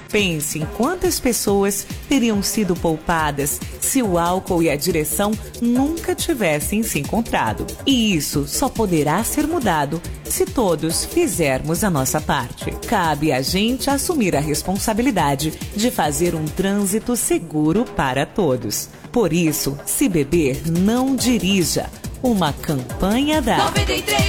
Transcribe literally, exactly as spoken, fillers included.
Pense em quantas pessoas teriam sido poupadas se o álcool e a direção nunca tivessem se encontrado. E isso só poderá ser mudado se todos fizermos a nossa parte. Cabe a gente assumir a responsabilidade de fazer um trânsito seguro para todos. Por isso, se beber, não dirija. Uma campanha da noventa e três